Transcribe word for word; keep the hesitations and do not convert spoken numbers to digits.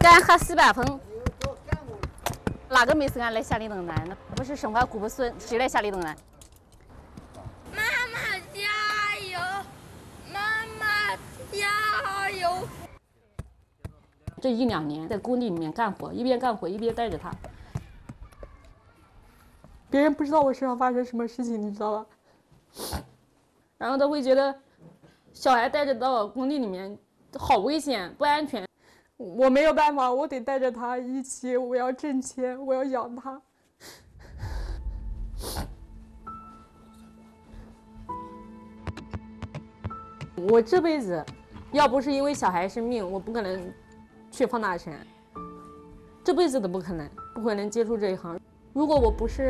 干哈西八分，哪个没事干来下里弄难？那不是生活苦不顺，谁来下里弄难？ 妈妈加油！妈妈加油！ 这一两年在工地里面干活，一边干活一边带着他。别人不知道我身上发生什么事情，你知道吧？然后他会觉得小孩带着到工地里面好危险，不安全。我没有办法，我得带着他一起，我要挣钱，我要养他。我这辈子要不是因为小孩生病，我不可能去放大山，这辈子都不可能，不可能接触这一行。如果我不是